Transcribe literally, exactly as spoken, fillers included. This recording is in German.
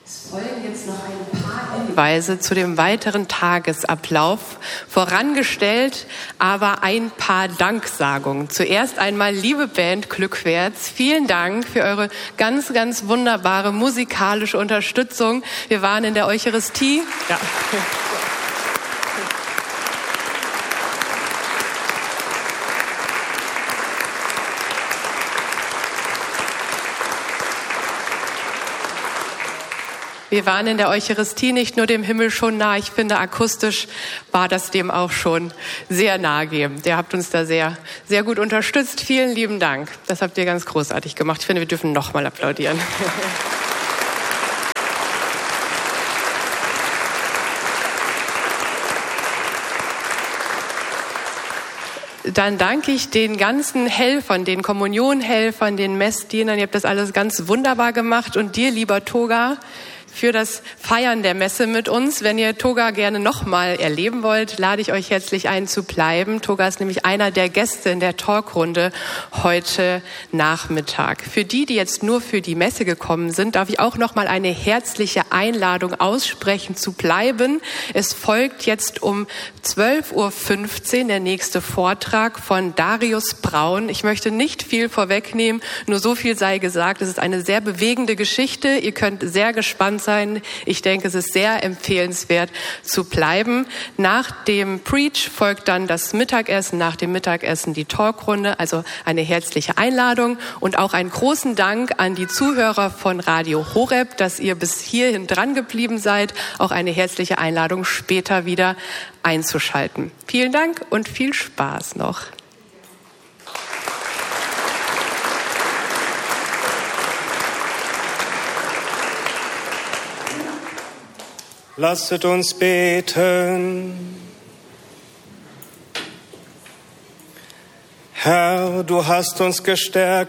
Es folgen jetzt noch ein paar Hinweise zu dem weiteren Tagesablauf, vorangestellt aber ein paar Danksagungen. Zuerst einmal, liebe Band Glückwärts, vielen Dank für eure ganz, ganz wunderbare musikalische Unterstützung. Wir waren in der Eucharistie. Ja. Wir waren in der Eucharistie nicht nur dem Himmel schon nah, ich finde, akustisch war das dem auch schon sehr nahegebend. Ihr habt uns da sehr, sehr gut unterstützt. Vielen lieben Dank. Das habt ihr ganz großartig gemacht. Ich finde, wir dürfen nochmal applaudieren. Dann danke ich den ganzen Helfern, den Kommunionhelfern, den Messdienern. Ihr habt das alles ganz wunderbar gemacht. Und dir, lieber Toga, für das Feiern der Messe mit uns. Wenn ihr Toga gerne nochmal erleben wollt, lade ich euch herzlich ein zu bleiben. Toga ist nämlich einer der Gäste in der Talkrunde heute Nachmittag. Für die, die jetzt nur für die Messe gekommen sind, darf ich auch nochmal eine herzliche Einladung aussprechen zu bleiben. Es folgt jetzt um zwölf Uhr fünfzehn der nächste Vortrag von Darius Braun. Ich möchte nicht viel vorwegnehmen, nur so viel sei gesagt. Es ist eine sehr bewegende Geschichte. Ihr könnt sehr gespannt sein. Ich denke, es ist sehr empfehlenswert zu bleiben. Nach dem Preach folgt dann das Mittagessen, nach dem Mittagessen die Talkrunde, also eine herzliche Einladung und auch einen großen Dank an die Zuhörer von Radio Horeb, dass ihr bis hierhin dran geblieben seid. Auch eine herzliche Einladung, später wieder einzuschalten. Vielen Dank und viel Spaß noch. Lasset uns beten. Herr, du hast uns gestärkt